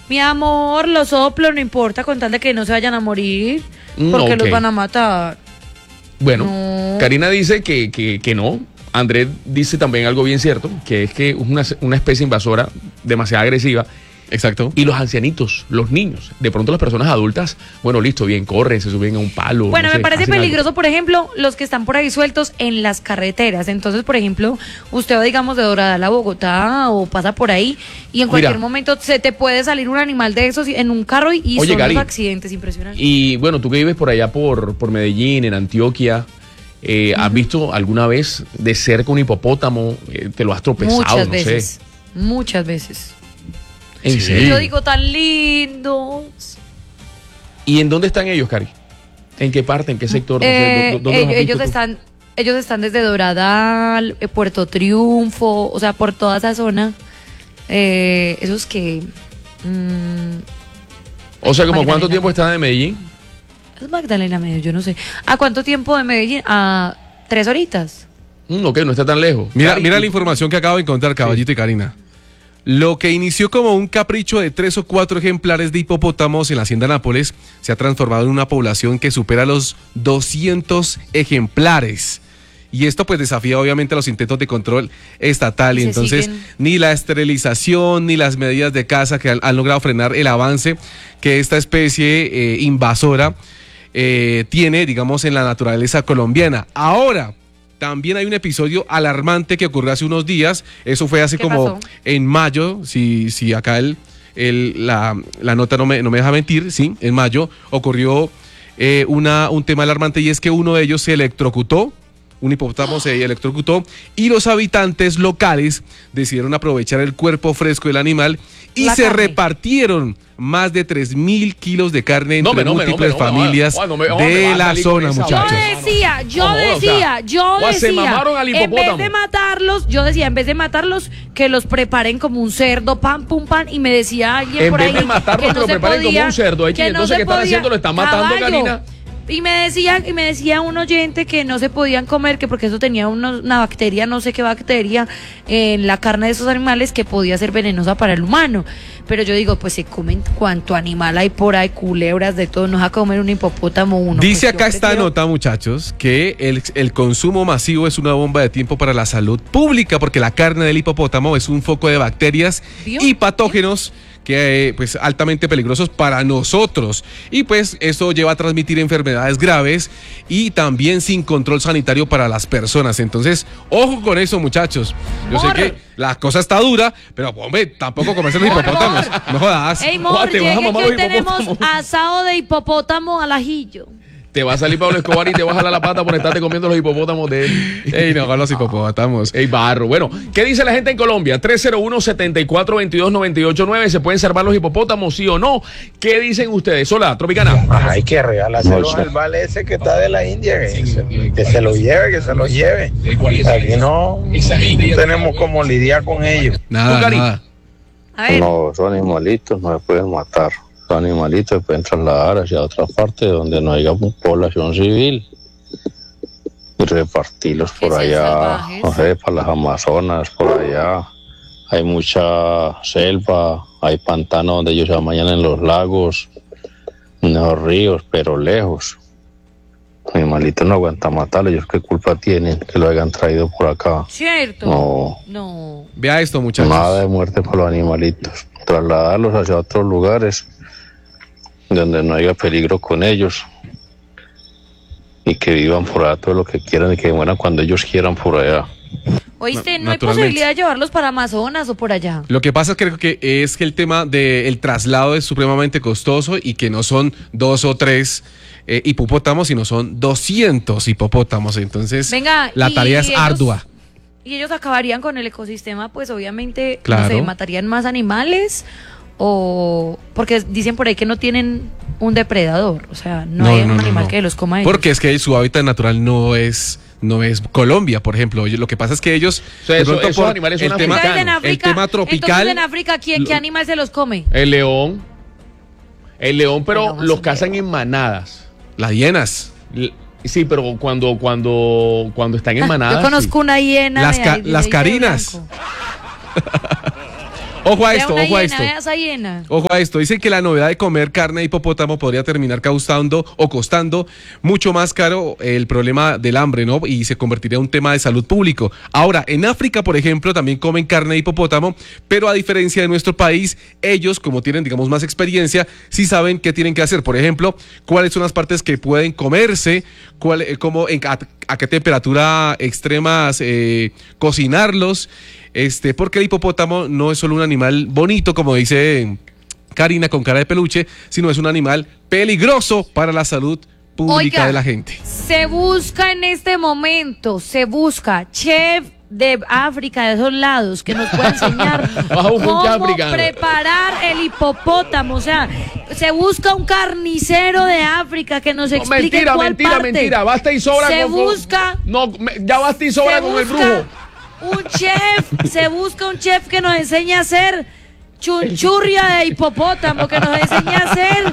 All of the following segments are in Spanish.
Mi amor, los soplo, no importa, con tal de que no se vayan a morir, porque los van a matar. Bueno, No. Karina dice que no. Andrés dice también algo bien cierto, que es que es una especie invasora demasiado agresiva. Exacto. Y los ancianitos, los niños, de pronto las personas adultas, bueno, listo, bien, corren, se suben a un palo. Bueno, no me sé, parece hacen peligroso, algo. por ejemplo, los que están por ahí sueltos en las carreteras. Entonces, por ejemplo, usted va, digamos, de Doradal a Bogotá o pasa por ahí y en cualquier momento se te puede salir un animal de esos en un carro y Oye, son Gary, los accidentes impresionantes. Y bueno, tú que vives por allá por Medellín, en Antioquia, ¿has visto alguna vez de cerca un hipopótamo? ¿Te lo has tropezado? Muchas no veces, sé. muchas veces. ¿En Y serio? yo digo, tan lindos. ¿Y en dónde están ellos, Cari? ¿En qué parte? ¿En qué sector? No sé, ¿dónde los has ellos visto tú? ellos están desde Doradal, Puerto Triunfo, o sea, por toda esa zona. Esos que... O sea, ¿como Magdalena. cuánto tiempo están de Medellín? Es Magdalena Medio, yo no sé. ¿A cuánto tiempo de Medellín? A 3 horitas. Ok, no está tan lejos. Mira, Cari, mira la información que acabo de encontrar, Caballito y Karina. Lo que inició como un capricho de 3 o 4 ejemplares de hipopótamos en la hacienda Nápoles se ha transformado en una población que supera los 200 ejemplares. Y esto pues desafía obviamente los intentos de control estatal y Se entonces siguen. ni la esterilización ni las medidas de caza que han logrado frenar el avance que esta especie invasora tiene, digamos, en la naturaleza colombiana. Ahora, también hay un episodio alarmante que ocurrió hace unos días. Eso fue hace ¿Qué como pasó? en mayo, si acá la nota no me deja mentir, sí, en mayo ocurrió un tema alarmante y es que uno de ellos se electrocutó. Un hipopótamo se electrocutó y los habitantes locales decidieron aprovechar el cuerpo fresco del animal y La se carne. repartieron más de 3.000 kilos de carne entre múltiples no, familias de la zona, muchachos. Yo Se decía, mamaron al en vez hipopótamo. de matarlos, yo decía, en vez de matarlos, que los preparen como un cerdo, pan, pum, pan, y me decía alguien En por vez ahí de matarlos, que que no lo se preparen como podía, un cerdo. que no Entonces, se ¿qué están podía. haciendo? ¿Lo están matando, Caballo. Karina? Y me decía un oyente que no se podían comer, que porque eso tenía una bacteria, no sé qué bacteria, en la carne de esos animales que podía ser venenosa para el humano. Pero yo digo, pues se comen cuánto animal hay por ahí, culebras, de todo, no es a comer un hipopótamo uno. Dice Pues yo acá esta prefiero- nota, muchachos, que el consumo masivo es una bomba de tiempo para la salud pública porque la carne del hipopótamo es un foco de bacterias ¿Vio? y patógenos que pues altamente peligrosos para nosotros y pues eso lleva a transmitir enfermedades graves y también sin control sanitario para las personas. Entonces, ojo con eso, muchachos. Yo sé Mor. que la cosa está dura, pero hombre, tampoco comerse los hipopótamos. No jodas. Ey, Guau, mor, te vas a llegue mamar que los tenemos hipopótamos. asado de hipopótamo al ajillo. Te va a salir Pablo Escobar y te va a jalar la pata por estarte comiendo los hipopótamos de él. Ey, no, con los hipopótamos. Ey, barro. Bueno, ¿qué dice la gente en Colombia? 301-7422-989. ¿Se pueden salvar los hipopótamos, sí o no? ¿Qué dicen ustedes? Hola, Tropicana. Hay que regalárselo al vale ese que está de la India, que se lo lleve, que se lo lleve. Aquí no tenemos cómo lidiar con ellos. Nada, Tú, Cari. nada. A ver, No, son animalitos, no se pueden matar. Son animalitos se pueden trasladar hacia otra parte donde no haya población civil y repartirlos por Que sean allá, salvajes. no sé, para las Amazonas, por allá. Hay mucha selva, hay pantanos donde ellos se bañan en los lagos, en los ríos, pero lejos. Animalitos no aguanta matarlos, ellos qué culpa tienen que lo hayan traído por acá. cierto. No. No. Vea esto, muchachos. Nada de muerte para los animalitos. Trasladarlos hacia otros lugares donde no haya peligro con ellos y que vivan por allá todo lo que quieran y que mueran cuando ellos quieran por allá. Oíste, no hay Naturalmente. posibilidad de llevarlos para Amazonas o por allá. Lo que pasa creo que es que el tema del traslado es supremamente costoso y que no son 2 o 3 hipopótamos, sino son 200 hipopótamos. Entonces, Venga, la y tarea es ellos- ardua. Y ellos acabarían con el ecosistema, pues obviamente, Claro. no sé, matarían más animales o... Porque dicen por ahí que no tienen un depredador, o sea, no, hay un animal que los coma a ellos. Porque es que su hábitat natural no es Colombia, por ejemplo. Lo que pasa es que ellos, O sea, de eso- pronto esos por animales son el tema, Entonces, en africanos. el tema tropical, entonces en África, ¿qué animal se los come? El león. El león, pero Bueno, más los un cazan león. en manadas. las hienas, Sí, pero cuando están en manadas. Yo conozco una hiena. Las de ca- ahí, de las ahí de carinas. blanco. Sí. Ojo a Vea esto, una ojo a hiena, esto. vea esa hiena. Ojo a esto, dicen que la novedad de comer carne de hipopótamo podría terminar causando o costando mucho más caro el problema del hambre, ¿no? Y se convertiría en un tema de salud público. Ahora, en África, por ejemplo, también comen carne de hipopótamo, pero a diferencia de nuestro país, ellos, como tienen, digamos, más experiencia, sí saben qué tienen que hacer. Por ejemplo, cuáles son las partes que pueden comerse, a qué temperatura extremas cocinarlos, porque el hipopótamo no es solo un animal bonito, como dice Karina, con cara de peluche, sino es un animal peligroso para la salud pública de la gente. Se busca en este momento, chef de África, de esos lados, que nos pueda enseñar cómo preparar el hipopótamo. O sea, se busca un carnicero de África que nos explique cuál parte. Mentira, basta y sobra. Ya basta y sobra con el brujo. Se busca un chef que nos enseñe a hacer chunchurria de hipopótamo, que nos enseñe a hacer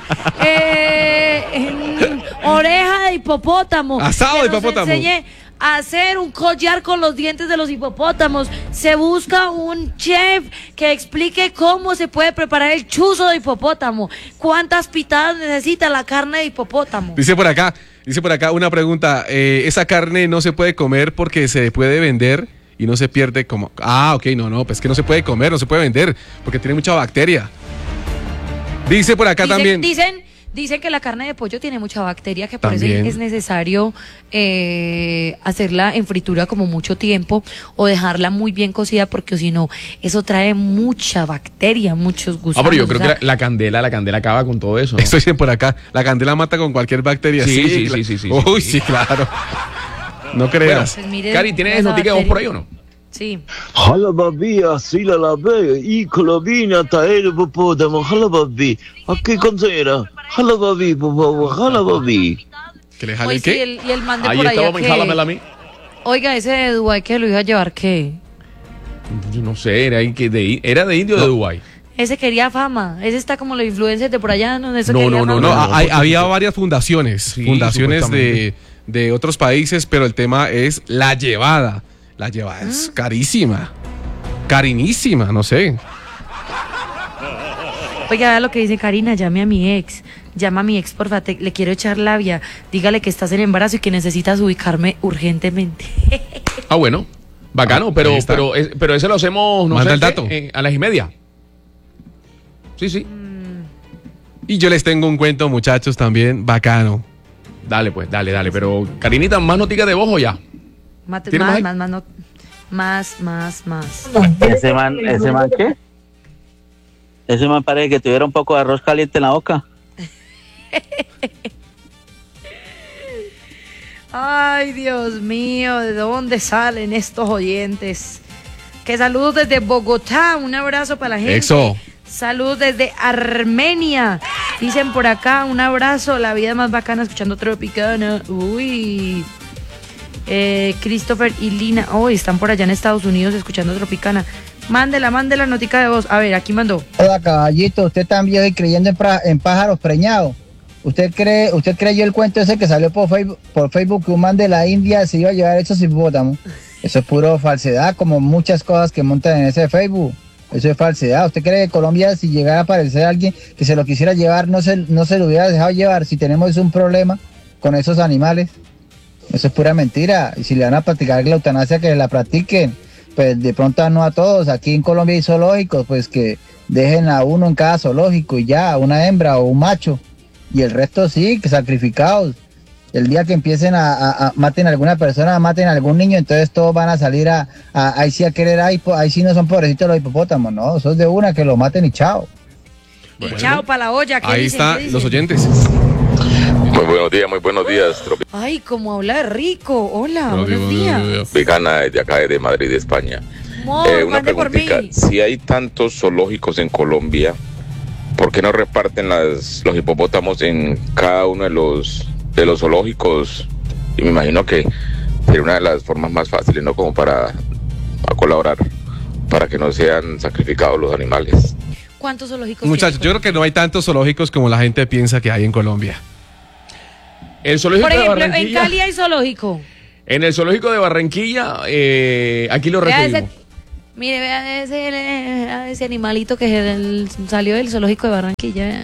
oreja de hipopótamo, asado de hipopótamo, nos enseñe a hacer un collar con los dientes de los hipopótamos. Se busca un chef que explique cómo se puede preparar el chuzo de hipopótamo, cuántas pitadas necesita la carne de hipopótamo. Dice por acá una pregunta, esa carne no se puede comer porque se puede vender y no se pierde como... ok, pues que no se puede comer, no se puede vender porque tiene mucha bacteria. Dice por acá también... Dicen que la carne de pollo tiene mucha bacteria, que por eso es necesario hacerla en fritura como mucho tiempo o dejarla muy bien cocida, porque si no, eso trae mucha bacteria, muchos gusanos. Pero yo creo que la candela acaba con todo eso, ¿no? Esto dicen por acá, la candela mata con cualquier bacteria. Sí. Uy, sí, claro. No creas. Bueno, pues Cari, ¿tienes noticia de vos por ahí o no? Sí. Halababia, sila la ve, y colabina taere popodamo, halababi. ¿A qué consejera? Halababi, por favor, halababi. ¿Que le jale el qué? Y el man de Ahí por allá estaba, jálamela a mí. Oiga, ese de Dubái que lo iba a llevar, ¿qué? Yo no sé, era de indio de Dubái. Ese quería fama, ese está como los influencers de por allá. No, había varias fundaciones de otros países, pero el tema es la llevada. La llevada es carísima, carinísima, no sé. Oiga, vea lo que dice Karina, llama a mi ex, porfa, le quiero echar labia, dígale que estás en embarazo y que necesitas ubicarme urgentemente. Bueno, bacano, pero ese lo hacemos, Manda el dato. A las 1:30. Sí. Y yo les tengo un cuento, muchachos, también bacano. Dale, pero Karinita, ¿más noticias de vos o ya? Más. ¿Ese man qué? Ese man parece que tuviera un poco de arroz caliente en la boca. Ay, Dios mío, ¿de dónde salen estos oyentes? Que saludos desde Bogotá, un abrazo para la gente. Eso. Saludos desde Armenia. Dicen por acá, un abrazo, la vida más bacana escuchando Tropicana. Uy. Christopher y Lina, están por allá en Estados Unidos escuchando Tropicana. Mándela notica de voz. A ver, aquí mandó. Hola, caballito, usted también y creyendo en pájaros preñados. ¿Usted creyó el cuento ese que salió por Facebook que un man de la India se iba a llevar esos hipopótamos? Eso es puro falsedad, como muchas cosas que montan en ese Facebook. Eso es falsedad. ¿Usted cree que Colombia, si llegara a aparecer alguien que se lo quisiera llevar, no se lo hubiera dejado llevar si tenemos un problema con esos animales? Eso es pura mentira. Y si le van a practicar la eutanasia, que la practiquen. Pues de pronto no a todos. Aquí en Colombia hay zoológicos, pues que dejen a uno en cada zoológico y ya, una hembra o un macho. Y el resto sí, que sacrificados. El día que empiecen a maten a alguna persona, maten a algún niño, entonces todos van a salir ahí sí a querer, ahí sí no son pobrecitos los hipopótamos, no, eso es de una, que lo maten y chao. Y chao para la olla. Ahí están los oyentes. Muy buenos días. Ay, como habla rico. Hola, buenos días. Tropicana de acá de Madrid, España. Una preguntita. Si hay tantos zoológicos en Colombia, ¿por qué no reparten los hipopótamos en cada uno de los zoológicos? Y me imagino que sería una de las formas más fáciles, ¿no? Como para colaborar, para que no sean sacrificados los animales. ¿Cuántos zoológicos? Muchachos, yo creo que no hay tantos zoológicos como la gente piensa que hay en Colombia. El zoológico Por ejemplo, de Barranquilla, en Cali hay zoológico. En el zoológico de Barranquilla, aquí lo referimos. Mire, vea ese animalito que salió del zoológico de Barranquilla.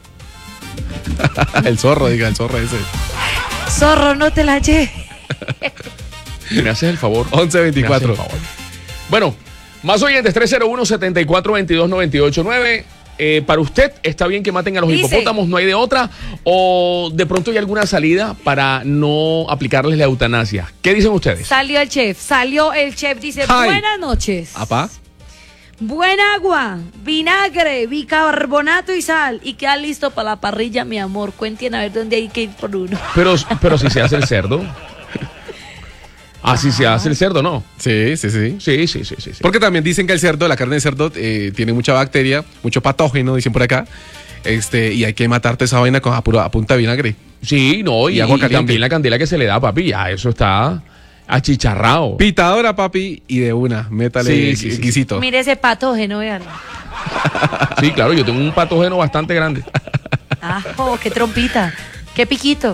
El zorro, diga, el zorro ese. Zorro, no te la lleves. ¿Me haces el favor? 1124. Bueno, más oyentes, 301-7422-989. Para usted, ¿está bien que maten a los hipopótamos? ¿No hay de otra? ¿O de pronto hay alguna salida para no aplicarles la eutanasia? ¿Qué dicen ustedes? Salió el chef, dice, buenas noches. ¿Apá? Buen agua, vinagre, bicarbonato y sal. Y queda listo para la parrilla, mi amor. Cuenten a ver dónde hay que ir por uno. Pero si se hace el cerdo. Así se hace el cerdo, ¿no? Sí. Sí. Porque también dicen que el cerdo, la carne de cerdo, tiene mucha bacteria, mucho patógeno, dicen por acá. Y hay que matarte esa vaina a punta de vinagre. Sí, no, y agua caliente. También la candela que se le da, papi, ya eso está achicharrado. Pitadora, papi, y de una, métale guisito. Mire ese patógeno, véanlo. Sí, claro, yo tengo un patógeno bastante grande. Qué trompita, qué piquito.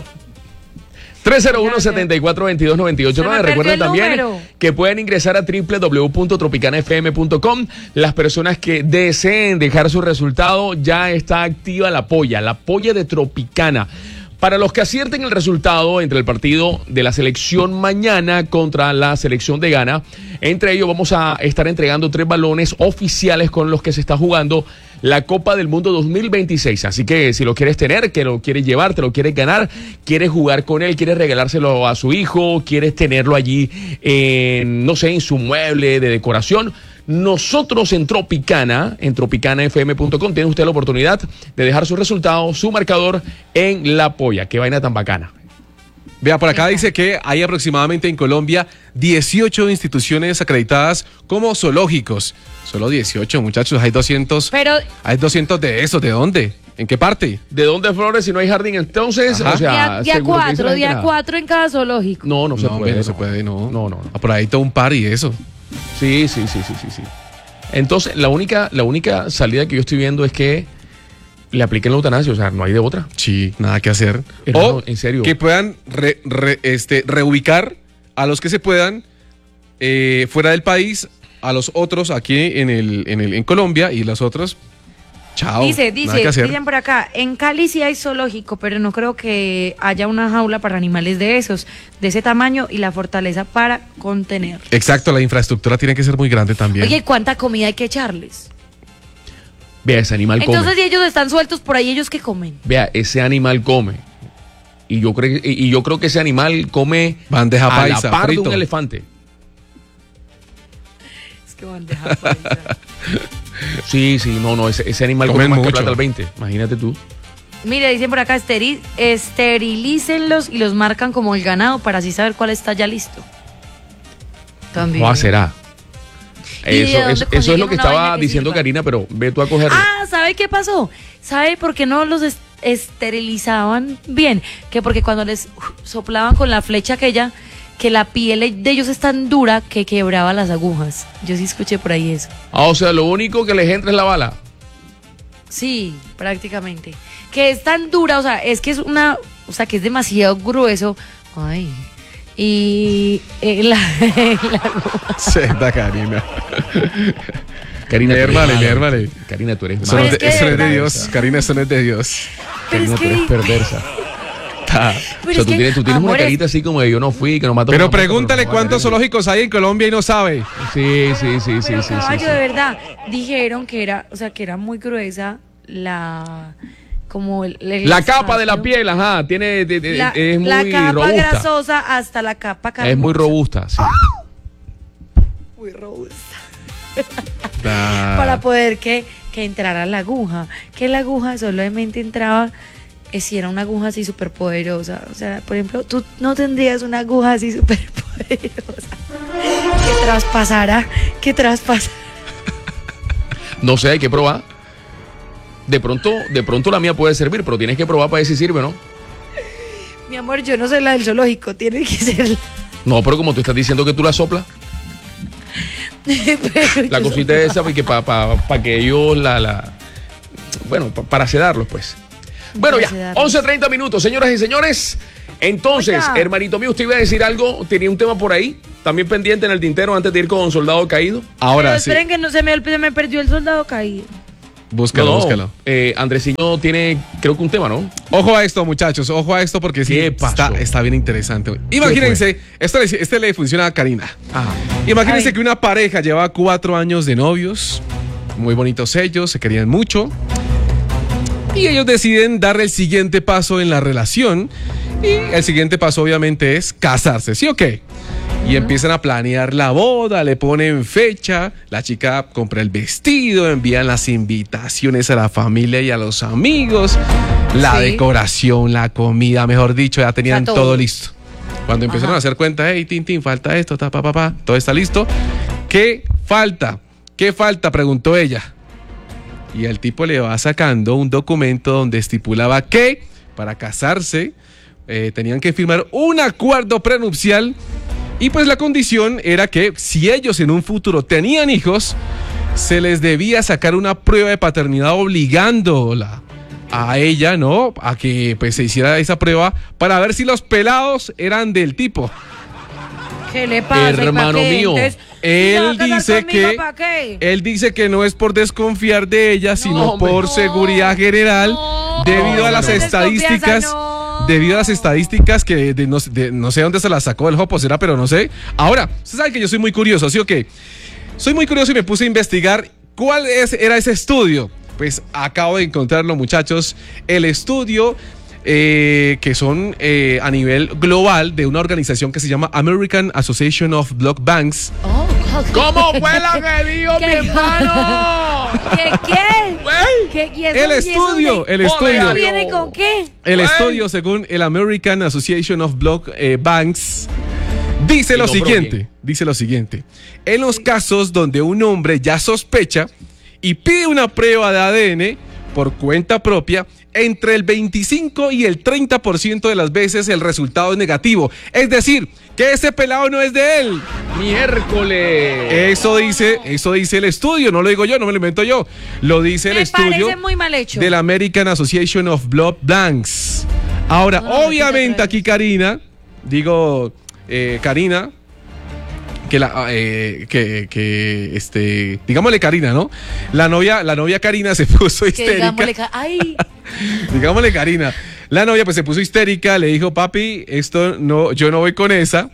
301-7422-989. Recuerden también que pueden ingresar a www.tropicanafm.com. Las personas que deseen dejar su resultado, ya está activa la polla de Tropicana. Para los que acierten el resultado entre el partido de la selección mañana contra la selección de Ghana, entre ellos vamos a estar entregando 3 balones oficiales con los que se está jugando la Copa del Mundo 2026. Así que si lo quieres tener, que lo quieres llevar, te lo quieres ganar, quieres jugar con él, quieres regalárselo a su hijo, quieres tenerlo allí en su mueble de decoración, nosotros en Tropicana, en tropicanafm.com, tiene usted la oportunidad de dejar su resultado, su marcador en la polla. Qué vaina tan bacana. Vea, por acá dice que hay aproximadamente en Colombia 18 acreditadas como zoológicos. Solo 18, muchachos, hay 200. Hay 200 de esos, ¿de dónde? ¿En qué parte? ¿De dónde, Flores, si no hay jardín? Entonces, o sea, día 4 en cada zoológico. No se puede. No se puede, no. Por ahí todo un par y eso. Sí. Entonces, la única salida que yo estoy viendo es que le apliquen la eutanasia, o sea, no hay de otra. Sí, nada que hacer. Hermano, en serio. Que puedan reubicar a los que se puedan fuera del país, a los otros aquí en Colombia, y los otros, chao. Dicen por acá, en Cali sí hay zoológico, pero no creo que haya una jaula para animales de ese tamaño y la fortaleza para contener. Exacto, la infraestructura tiene que ser muy grande también. Oye, ¿cuánta comida hay que echarles? Vea, ese animal come. Entonces, si ellos están sueltos por ahí, ¿ellos qué comen? Vea, ese animal come. Y yo creo que ese animal come bandeja paisa, a la par frito. de un elefante. Es que bandeja paisa. Sí, no, ese animal come más que plata al 20. Imagínate tú. Mire, dicen por acá, esterilícenlos y los marcan como el ganado para así saber cuál está ya listo. También. ¿Cómo será? Eso es lo que estaba diciendo Karina, pero ve tú a cogerlo. ¿Sabe qué pasó? ¿Sabe por qué no los esterilizaban bien? Que porque cuando les soplaban con la flecha aquella, que la piel de ellos es tan dura que quebraba las agujas. Yo sí escuché por ahí eso. O sea, lo único que les entra es la bala. Sí, prácticamente. Que es tan dura, o sea, es que es que es demasiado grueso. Ay. Y la Senda, Karina. Karina, hermano. Karina, tú eres eso no es de Dios. Karina, eso no es de Dios. Karina, tú eres perversa. O sea, tú tienes una carita así como de yo no fui, que no mató. Pero pregúntale cuántos zoológicos hay en Colombia y no sabe. Sí. Caballo, de verdad, dijeron que era muy gruesa la capa de la piel, tiene es muy la capa robusta. Grasosa hasta la capa carnosa. Es muy robusta, sí. Muy robusta. Para poder que entrara la aguja, que la aguja solamente entraba si era una aguja así súper poderosa. O sea, por ejemplo, tú no tendrías una aguja así súper poderosa que traspasara. No sé, hay que probar. De pronto la mía puede servir, pero tienes que probar para ver si sirve, ¿no? Mi amor, yo no soy la del zoológico, tiene que ser. No, pero como tú estás diciendo que tú la soplas. La cosita esa, porque para que ellos para sedarlos, pues. Bueno, ya, 11:30 minutos, señoras y señores. Entonces, hermanito mío, usted iba a decir algo, tenía un tema por ahí. también pendiente en el tintero antes de ir con Soldado Caído. Ahora Pero sí. esperen que no se me perdió el Soldado Caído. Búscalo. Andresiño tiene, creo que un tema, ¿no? Ojo a esto, muchachos, ojo a esto porque sí, ¿Qué pasó? está bien interesante. Imagínense, este le funciona a Karina. Imagínense que una pareja lleva 4 años de novios, muy bonitos ellos, se querían mucho, y ellos deciden dar el siguiente paso en la relación, y el siguiente paso obviamente es casarse, ¿sí o qué? Y empiezan a planear la boda, le ponen fecha, la chica compra el vestido, envían las invitaciones a la familia y a los amigos, la decoración, la comida, mejor dicho, ya tenían todo listo. Cuando empezaron a hacer cuenta, hey, Tintín, falta esto, todo está listo. ¿Qué falta? ¿Qué falta? Preguntó ella. Y el tipo le va sacando un documento donde estipulaba que para casarse tenían que firmar un acuerdo prenupcial. Y pues la condición era que si ellos en un futuro tenían hijos, se les debía sacar una prueba de paternidad obligándola a ella, ¿no? A que pues se hiciera esa prueba para ver si los pelados eran del tipo. ¿Qué le pasa? Hermano mío. Él dice que no es por desconfiar de ella, sino por seguridad general, debido a las estadísticas. Debido a las estadísticas que no sé dónde se las sacó el Jopo, será, pero no sé. Ahora, usted sabe que yo soy muy curioso, ¿sí o qué? Soy muy curioso y me puse a investigar cuál era ese estudio. Pues acabo de encontrarlo, muchachos. El estudio que son a nivel global de una organización que se llama American Association of Blood Banks. ¿Cómo fue la que dijo mi hermano? El estudio. ¿Viene con qué? El estudio, según el American Association of Blood Banks, dice lo siguiente. En los casos donde un hombre ya sospecha y pide una prueba de ADN por cuenta propia, entre el 25 y el 30% de las veces el resultado es negativo. Es decir, que ese pelado no es de él. ¡Miércoles! Eso dice el estudio, no lo digo yo, no me lo invento yo. Lo dice el estudio. Me parece muy mal hecho. Del American Association of Blood Banks. Ahora, obviamente aquí Karina, digámosle Karina, ¿no? La novia Karina se puso histérica. Digámosle Karina. La novia pues se puso histérica, le dijo, papi, yo no voy con esa.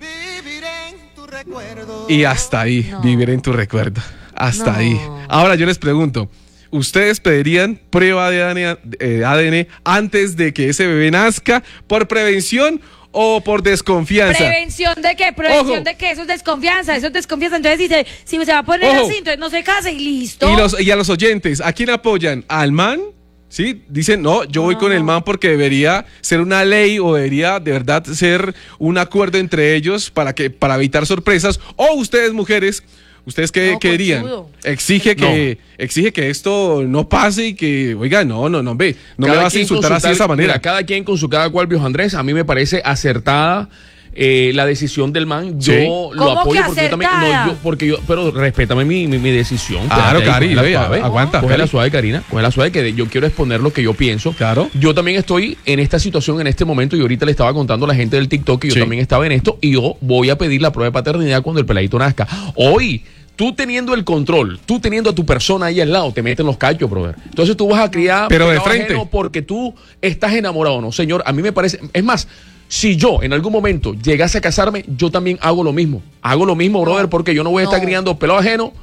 Y hasta ahí, vivir en tu recuerdo. Hasta ahí. Ahora yo les pregunto, ¿ustedes pedirían prueba de ADN antes de que ese bebé nazca por prevención o por desconfianza? ¿Prevención de qué? ¿Prevención de qué? Eso es desconfianza. Entonces dice, si se va a poner así, entonces no se case y listo. Y a los oyentes, ¿a quién apoyan? ¿Al man? ¿Sí? Dicen, no, yo voy con el man porque debería ser una ley o debería de verdad ser un acuerdo entre ellos para evitar sorpresas. O ustedes, mujeres, ¿ustedes qué dirían? Exige que esto no pase y que, oiga, no me vas a insultar así de esa manera. Mira, cada quien con su cada cual, viejo Andrés. A mí me parece acertada la decisión del man. Yo lo apoyo porque pero respétame mi decisión. Claro, Cari, aguanta. Coge la suave, Karina. Coge la suave, que yo quiero exponer lo que yo pienso. Claro. Yo también estoy en esta situación en este momento y ahorita le estaba contando a la gente del TikTok que yo también estaba en esto y yo voy a pedir la prueba de paternidad cuando el peladito nazca. Hoy, tú teniendo el control, tú teniendo a tu persona ahí al lado, te meten los cachos, brother. Entonces tú vas a criar pero de frente porque tú estás enamorado, ¿no? Señor, a mí me parece, es más, si yo en algún momento llegase a casarme, yo también hago lo mismo. Hago lo mismo, brother, porque yo no voy a estar criando pelado ajeno.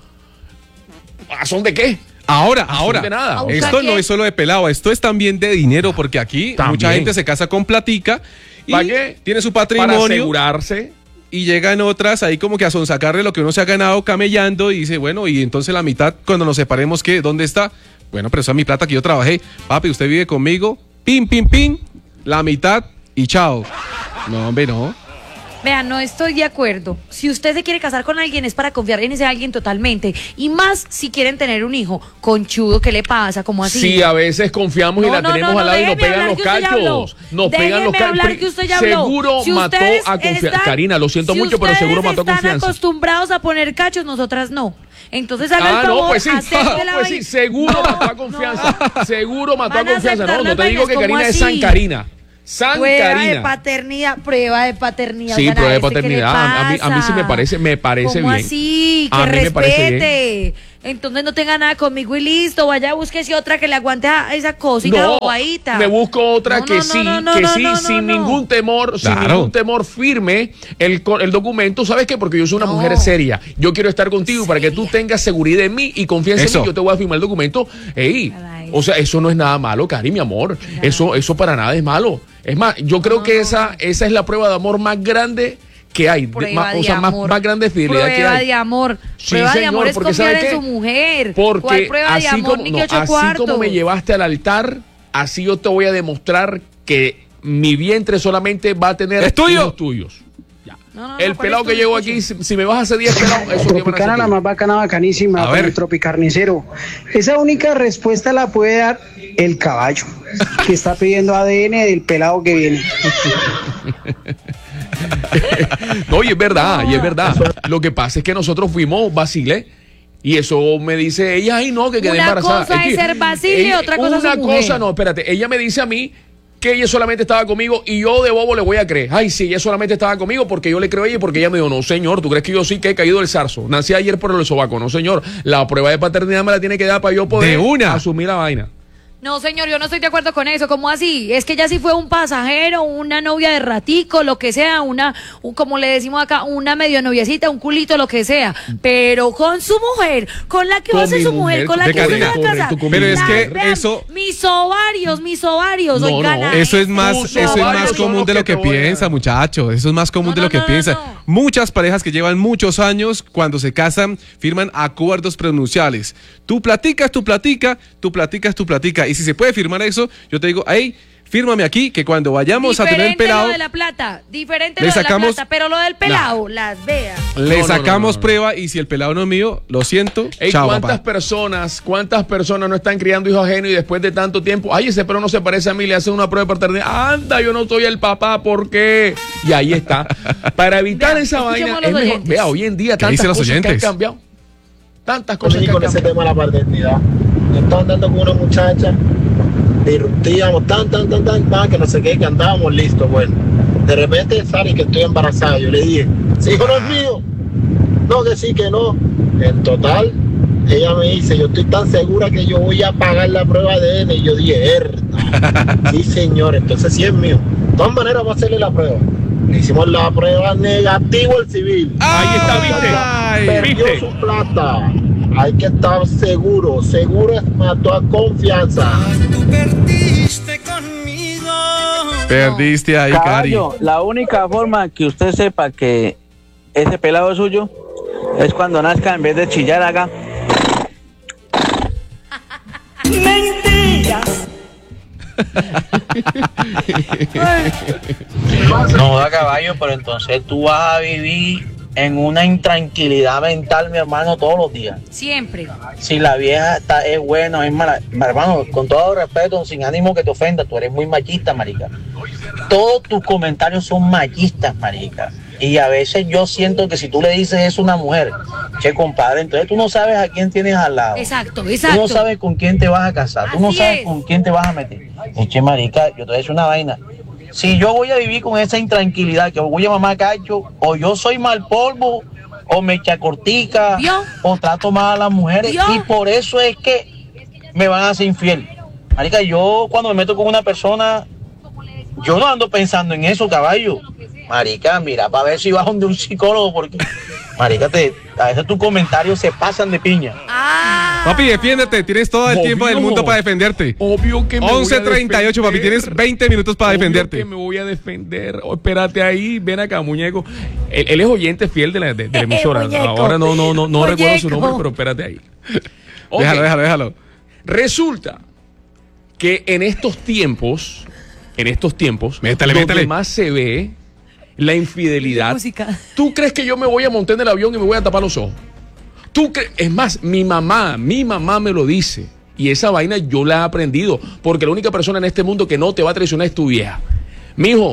¿A son de qué? Ahora, de nada. Esto no es solo de pelado, esto es también de dinero, porque aquí mucha gente se casa con platica y tiene su patrimonio. Para asegurarse. Y llegan otras ahí como que a sonsacarle lo que uno se ha ganado camellando y dice, bueno, y entonces la mitad, cuando nos separemos, ¿qué? ¿Dónde está? Bueno, pero esa es mi plata que yo trabajé. Papi, usted vive conmigo, pin, la mitad y chao. No, hombre, no. Vean, no estoy de acuerdo. Si usted se quiere casar con alguien es para confiar en ese alguien totalmente. Y más si quieren tener un hijo conchudo, ¿qué le pasa? ¿Cómo así? Sí, a veces confiamos y la tenemos al lado y nos pegan los cachos. Nos pegan los cachos. Seguro mató a confianza. Karina, lo siento mucho, pero seguro mató a confianza. Si están acostumbrados a poner cachos, nosotras no. Entonces haga el favor, pues sí, seguro mató a confianza. Seguro mató a confianza. No te digo que Karina es San Karina. Prueba de paternidad. Sí, o sea, prueba de ¿qué le paternidad. A mí sí me parece ¿Cómo bien. así? A Que mí me parece bien. respete. Entonces no tenga nada conmigo y listo. Vaya, búsquese otra que le aguante a esa cosita bobadita. Me busco otra sin ningún temor, firme el documento. ¿Sabes qué? Porque yo soy una mujer seria. Yo quiero estar contigo para que tú tengas seguridad en mí y confianza en mí. Yo te voy a firmar el documento. O sea, eso no es nada malo, Cari, mi amor. Eso para nada es malo. Es más, yo creo que esa es la prueba de amor más grande que hay, más grande de fidelidad que hay. Prueba de amor. Sí, Prueba de señor, amor es porque confiar ¿sabe en qué? su mujer. Porque ¿Cuál prueba de amor? Así como me llevaste al altar, así yo te voy a demostrar que mi vientre solamente va a tener hijos tuyos. El pelado que llegó aquí, si me vas a hacer 10 pelados, eso que Tropicana, la más bacana, bacanísima, con el tropicarnicero. Esa única respuesta la puede dar el caballo, que está pidiendo ADN del pelado que viene. No, y es verdad. Lo que pasa es que nosotros fuimos Basile. Y eso me dice ella, ay no, que quedé embarazada. Una cosa es ser Basile, otra cosa es su mujer. No, espérate, ella me dice a mí que ella solamente estaba conmigo y yo de bobo le voy a creer. Ay, sí, ella solamente estaba conmigo porque yo le creo a ella y porque ella me dijo, no, señor, ¿tú crees que yo sí que he caído del zarzo? Nací ayer por el sobaco. No, señor, la prueba de paternidad me la tiene que dar para yo poder asumir la vaina. No, señor, yo no estoy de acuerdo con eso. ¿Cómo así? Es que ella sí fue un pasajero, una novia de ratico, lo que sea, como le decimos acá, una medio noviecita, un culito, lo que sea. Pero con su mujer, con la que va a ser su mujer, con la que se va a casar. Pero es que eso... Mis ovarios, oigan. Eso es más común de lo que piensa, muchachos. Eso es más común de lo que piensa. Muchas parejas que llevan muchos años, cuando se casan, firman acuerdos prenupciales. Tú platicas. Y si se puede firmar eso, yo te digo, hey, fírmame aquí, que cuando vayamos a tener el pelado... Diferente lo de la plata, pero lo del pelado, las veas. Le sacamos prueba y si el pelado no es mío, lo siento, chao, ¿cuántas personas no están criando hijos ajenos y después de tanto tiempo, ay, ese perro no se parece a mí, le hacen una prueba de paternidad, anda, yo no soy el papá, ¿por qué? Y ahí está. Para evitar esa vaina, es mejor. Vea, hoy en día tantas cosas que han cambiado. Tantas cosas que han cambiado. Con ese tema de la paternidad. Yo estaba andando con una muchacha, disrumpíamos que no sé qué, que andábamos listos. Bueno, de repente sale que estoy embarazada. Yo le dije, ¿sí, hijo no es mío? No, que sí, que no. En total, ella me dice, yo estoy tan segura que yo voy a pagar la prueba de ADN. Y yo dije, sí, señor, entonces sí es mío. De todas maneras, vamos a hacerle la prueba. Le hicimos la prueba negativo el civil. Ahí está, perdió su plata. Hay que estar seguro es mató a confianza. Tú perdiste conmigo. Perdiste ahí, Cari. La única forma que usted sepa que ese pelado es suyo es cuando nazca, en vez de chillar, haga. Mentiras. No da caballo, pero entonces tú vas a vivir en una intranquilidad mental, mi hermano, todos los días. Siempre. Si la vieja es buena o es mala, mi hermano, con todo respeto, sin ánimo que te ofenda, tú eres muy machista, marica. Todos tus comentarios son machistas, marica. Y a veces yo siento que si tú le dices eso a una mujer, che, compadre, entonces tú no sabes a quién tienes al lado. Exacto. Tú no sabes con quién te vas a casar, tú no sabes con quién te vas a meter. Che, marica, yo te voy a decir una vaina. Si yo voy a vivir con esa intranquilidad, que voy a mamar cacho, o yo soy mal polvo, o me echa cortica, o trato mal a las mujeres, y por eso es que me van a hacer infiel. Marica, yo cuando me meto con una persona, yo no ando pensando en eso, caballo. Marica, mira, para ver si vas donde un psicólogo, porque, marica, a veces tus comentarios se pasan de piña. Papi, defiéndete, tienes todo el tiempo del mundo para defenderte. Obvio que me 11:38, papi, tienes 20 minutos para defenderte. Que me voy a defender. Espérate ahí, ven acá, muñeco. Él es oyente fiel de la emisora. Ahora no recuerdo su nombre, pero espérate ahí. Okay. Déjalo. Resulta que en estos tiempos, métale. donde más se ve la infidelidad, ¿tú crees que yo me voy a montar en el avión y me voy a tapar los ojos? Es más, mi mamá me lo dice. Y esa vaina yo la he aprendido. Porque la única persona en este mundo que no te va a traicionar es tu vieja. Mijo,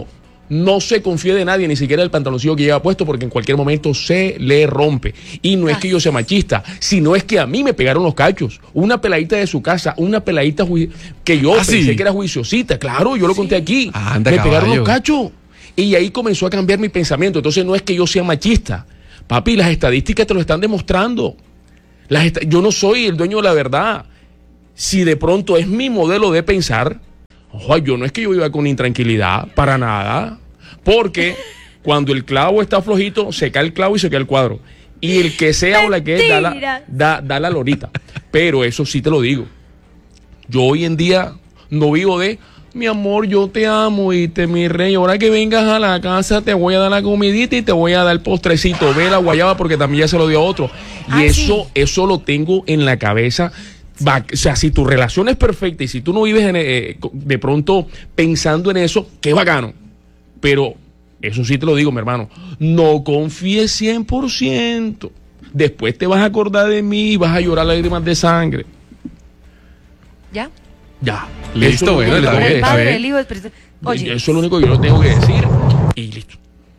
No se confíe de nadie, ni siquiera del pantaloncillo que lleva puesto, porque en cualquier momento se le rompe. Y no es que yo sea machista, sino es que a mí me pegaron los cachos. Una peladita de su casa, una peladita que yo pensé que era juiciosita. Claro, yo lo conté aquí. Me pegaron los cachos. Y ahí comenzó a cambiar mi pensamiento. Entonces no es que yo sea machista. Papi, las estadísticas te lo están demostrando. Yo no soy el dueño de la verdad. Si de pronto es mi modelo de pensar... Ojo, yo no es que yo viva con intranquilidad, para nada, porque cuando el clavo está flojito, se cae el clavo y se cae el cuadro. Y el que sea o la que es, da la lorita. Pero eso sí te lo digo. Yo hoy en día no vivo de, mi amor, yo te amo y mi rey, ahora que vengas a la casa te voy a dar la comidita y te voy a dar el postrecito, ve la guayaba porque también ya se lo dio a otro. Y eso lo tengo en la cabeza. O sea, si tu relación es perfecta y si tú no vives de pronto pensando en eso, qué bacano. Pero eso sí te lo digo, mi hermano, no confíes 100%. Después te vas a acordar de mí y vas a llorar lágrimas de sangre. ¿Ya? Ya. Listo, bueno, Oye. Eso es lo único que yo tengo que decir y listo.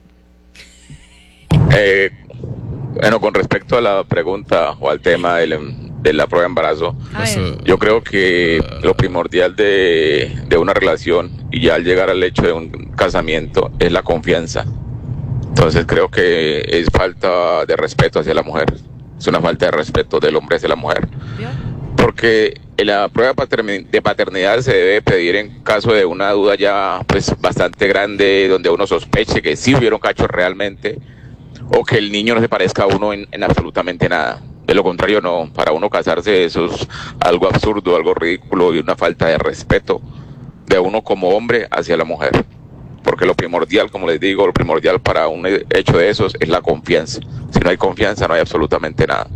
Bueno, con respecto a la pregunta o al tema de la prueba de embarazo, yo creo que lo primordial de una relación y ya al llegar al hecho de un casamiento es la confianza. Entonces creo que es falta de respeto hacia la mujer, es una falta de respeto del hombre hacia la mujer, porque la prueba de paternidad se debe pedir en caso de una duda ya pues bastante grande, donde uno sospeche que sí hubieron cachos realmente, o que el niño no se parezca a uno en absolutamente nada. De lo contrario, no. Para uno casarse eso es algo absurdo, algo ridículo y una falta de respeto de uno como hombre hacia la mujer. Porque lo primordial, como les digo, lo primordial para un hecho de esos es la confianza. Si no hay confianza, no hay absolutamente nada.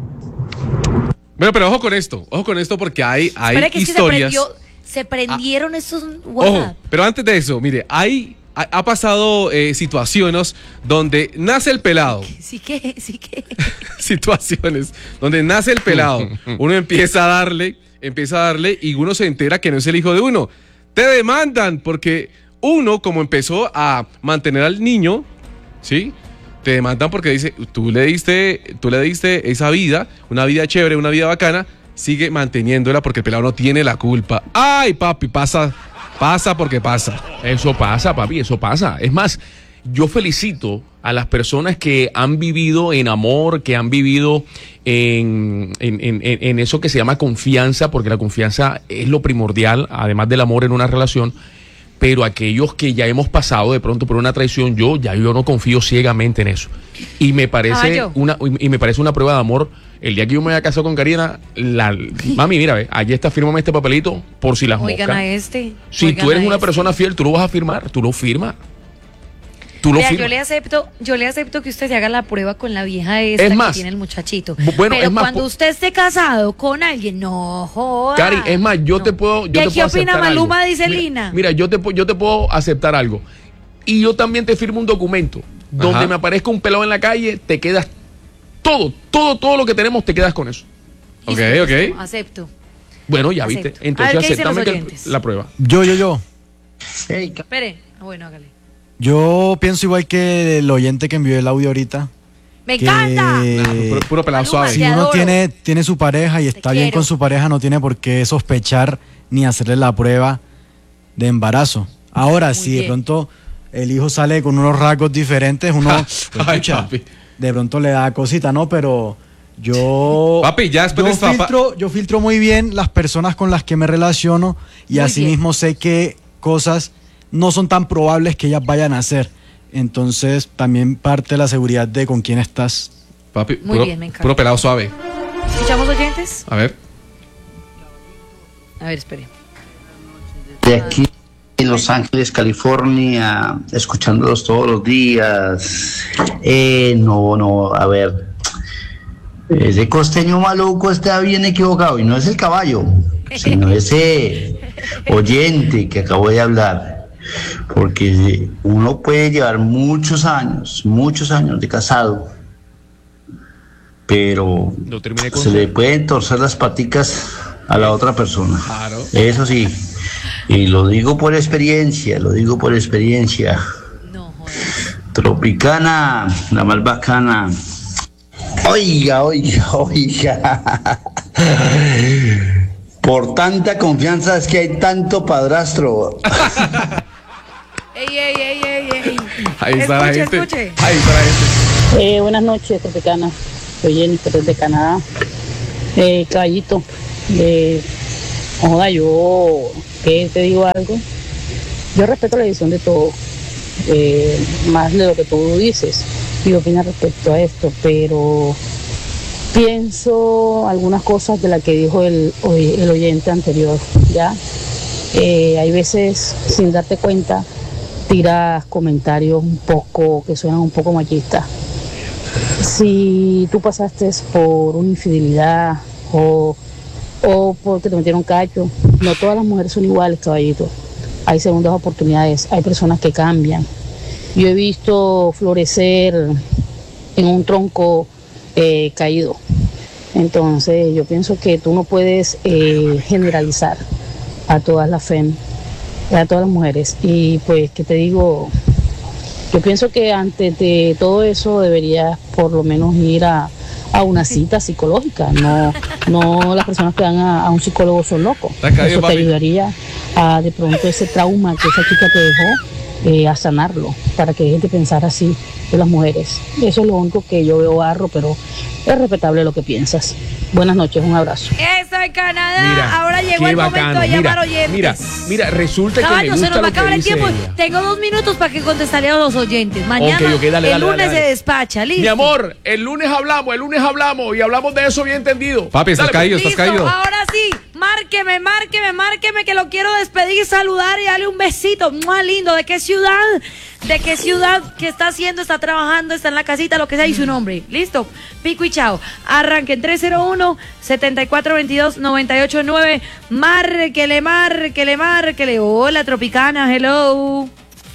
Bueno, pero ojo con esto porque hay historias. Se prendieron esos WhatsApp. Ojo, pero antes de eso, mire, ha pasado situaciones donde nace el pelado. Sí que. Situaciones donde nace el pelado. Uno empieza a darle y uno se entera que no es el hijo de uno. Te demandan porque uno, como empezó a mantener al niño, ¿sí? Te demandan porque dice, tú le diste esa vida, una vida chévere, una vida bacana, sigue manteniéndola porque el pelado no tiene la culpa. Ay, papi, pasa porque pasa. Eso pasa, papi, eso pasa. Es más, yo felicito a las personas que han vivido en amor, que han vivido en eso que se llama confianza, porque la confianza es lo primordial, además del amor en una relación. Pero aquellos que ya hemos pasado de pronto por una traición, yo no confío ciegamente en eso. Y me parece una prueba de amor. El día que yo me voy a casar con Karina, mami, mira, allí está, fírmame este papelito por si las moscas. Si tú eres una persona fiel, tú lo vas a firmar, tú lo firmas. Yo le acepto que usted se haga la prueba con la vieja esta que tiene el muchachito. Bueno, pero cuando usted esté casado con alguien, no joda. Cari, es más, yo te puedo ¿Qué opina Maluma? Algo. Dice Lina. Mira, yo te puedo aceptar algo. Y yo también te firmo un documento donde me aparezca un pelado en la calle, te quedas todo lo que tenemos, te quedas con eso. Ok. Acepto. Bueno, ya viste. Entonces aceptame la prueba. Yo. Hey, espere. Bueno, hágale. Yo pienso igual que el oyente que envió el audio ahorita. ¡Me encanta! Puro pelado suave. Si uno tiene su pareja y está bien con su pareja, no tiene por qué sospechar ni hacerle la prueba de embarazo. Ahora, si de pronto el hijo sale con unos rasgos diferentes, uno de pronto le da cosita, ¿no? Pero yo filtro muy bien las personas con las que me relaciono y asimismo sé qué cosas no son tan probables que ellas vayan a hacer. Entonces, también parte de la seguridad de con quién estás. Papi, muy bien, me encanta. Puro pelado suave. ¿Escuchamos oyentes? A ver, espere. De aquí en Los Ángeles, California, escuchándolos todos los días. A ver. Ese costeño maluco está bien equivocado y no es el caballo, sino ese oyente que acabo de hablar. Porque uno puede llevar muchos años de casado, pero se le pueden torcer las paticas a la otra persona. Claro. Eso sí, Y lo digo por experiencia, Tropicana, la más bacana. Oiga. Por tanta confianza es que hay tanto padrastro. Ey. Ahí está la gente. Escuche. Ahí está la gente. Buenas noches, Tropicana. Soy Jennifer desde Canadá. Caballito, joda, yo que te digo algo. Yo respeto la decisión de todos, más de lo que tú dices y opinas respecto a esto, pero pienso algunas cosas de las que dijo el oyente anterior, ¿ya? Hay veces, sin darte cuenta, tiras comentarios un poco, que suenan un poco machistas. Si tú pasaste por una infidelidad o porque te metieron cacho, no todas las mujeres son iguales, caballito. Hay segundas oportunidades, hay personas que cambian. Yo he visto florecer en un tronco caído. Entonces yo pienso que tú no puedes generalizar a todas las a todas las mujeres. Y pues, ¿qué te digo? Yo pienso que antes de todo eso deberías por lo menos ir a una cita psicológica. No las personas que van a un psicólogo son locos. Eso te ayudaría a de pronto ese trauma que esa chica te dejó, a sanarlo, para que dejes de pensar así de las mujeres. Eso es lo único que yo veo, Barro, pero es respetable lo que piensas. Buenas noches, un abrazo. Eso en Canadá. Mira, ahora llegó el momento de llamar oyentes. Mira, resulta Caballo, que me gusta se nos va a lo que acabar el dice tiempo. ella. Tengo 2 minutos para que contestarle a los oyentes. Mañana, Ok, dale, el lunes dale. se despacha, listo. Mi amor, el lunes hablamos y hablamos de eso bien entendido. Papi, estás caído. Ahora sí, márqueme, que lo quiero despedir, saludar y darle un besito. Muy lindo. ¿De qué ciudad? ¿Qué está haciendo? ¿Está trabajando? ¿Está en la casita? Lo que sea, y su nombre. Listo. Pico y chao. Arranquen 301-7422-989. Márquele. Hola, Tropicana. Hello.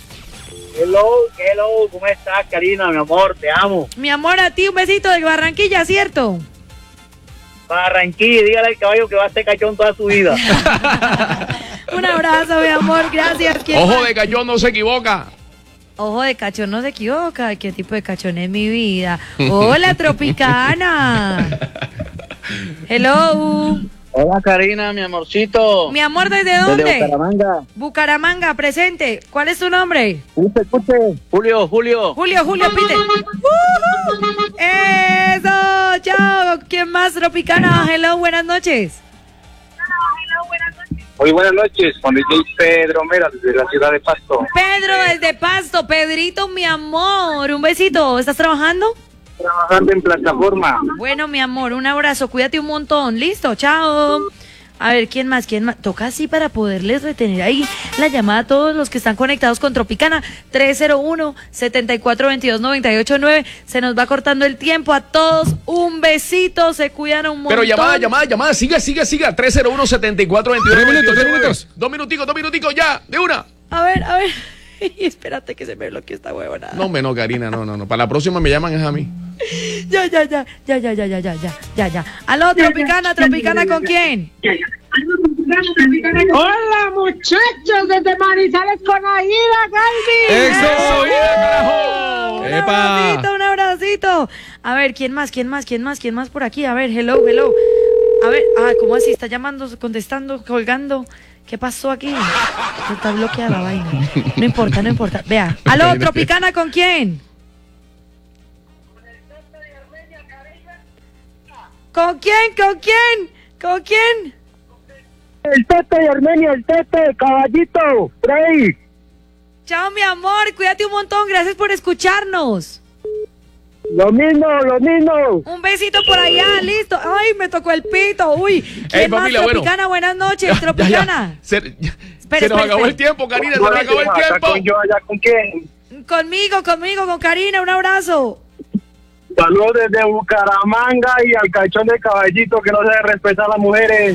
¿Cómo estás, Karina? Mi amor, te amo. Mi amor, a ti un besito de Barranquilla, ¿cierto? Barranquilla, dígale al caballo que va a ser cachón toda su vida. Un abrazo, mi amor, gracias. Ojo de cachón no se equivoca. Ojo de cachón no se equivoca. ¿Qué tipo de cachón es mi vida? Hola, Tropicana. Hello. Hola, Karina, mi amorcito. Mi amor, ¿desde dónde? Desde Bucaramanga. Bucaramanga, presente. ¿Cuál es tu nombre? Escuche. Julio, pite. Eso, chao. ¿Quién más, Tropicana? Hello, buenas noches. Muy buenas noches, con DJ Pedro Mera, desde la ciudad de Pasto. Pedro, desde Pasto. Pedrito, mi amor, un besito. ¿Estás trabajando? Trabajando en plataforma. Bueno, mi amor, un abrazo. Cuídate un montón. Listo, chao. A ver, ¿quién más? Toca así para poderles retener ahí la llamada a todos los que están conectados con Tropicana. 301-7422-989. Se nos va cortando el tiempo. A todos un besito. Se cuidan un montón. Pero llamada. Siga. 301-7422. 3 minutos. 2 minuticos ya, de una. A ver. Espérate que se me bloqueó esta huevona. No, Karina, no. Para la próxima me llaman es a mí. Ya. Aló, Tropicana, ¿con quién? Hola, muchachos, desde Manizales con Aida, Calvi. ¡Eso! ¡Epa! Un abracito. A ver, ¿quién más por aquí? A ver, hello. A ver, ¿cómo así? Está llamando, contestando, colgando. ¿Qué pasó aquí? Está bloqueada la vaina. No importa. Vea. Aló, Tropicana, ¿con quién? ¿Con quién? El Tete de Armenia, el Tete, caballito, por ahí. Chao, mi amor, cuídate un montón, gracias por escucharnos. Lo mismo. Un besito por allá, listo. Ay, me tocó el pito, uy. ¿Quién más, familia, Tropicana? Buenas noches, Tropicana. Se nos acabó el tiempo, Karina, se nos acabó el tiempo. ¿Con quién? Conmigo, con Karina, un abrazo. Saludos desde Bucaramanga y al cachón de caballito que no se respeta a las mujeres.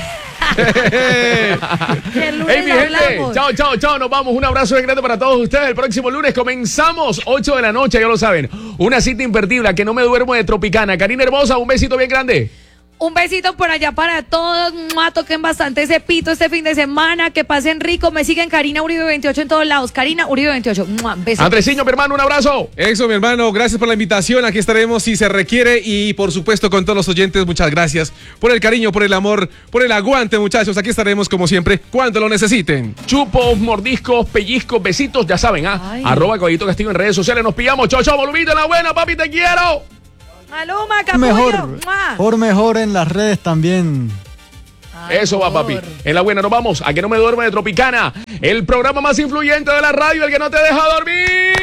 Hey, mi gente, chao, nos vamos. Un abrazo bien grande para todos ustedes. El próximo lunes comenzamos 8 de la noche, ya lo saben. Una cita imperdible, que no me duermo de Tropicana. Karina hermosa, un besito bien grande. Un besito por allá para todos. Toquen bastante ese pito este fin de semana. Que pasen rico. Me siguen Karina Uribe 28 en todos lados. Karina Uribe 28. Besos. Andresiño, mi hermano, un abrazo. Eso, mi hermano. Gracias por la invitación. Aquí estaremos si se requiere. Y por supuesto, con todos los oyentes, muchas gracias por el cariño, por el amor, por el aguante, muchachos. Aquí estaremos como siempre cuando lo necesiten. Chupos, mordiscos, pellizcos, besitos, ya saben, @ Caballito Castillo en redes sociales. Nos pillamos. Chau, chau, volumito en la buena, papi, te quiero. Maluma, capullo. Mejor en las redes también. Eso va, papi. En la buena nos vamos. A que no me duerme de Tropicana. El programa más influyente de la radio, el que no te deja dormir.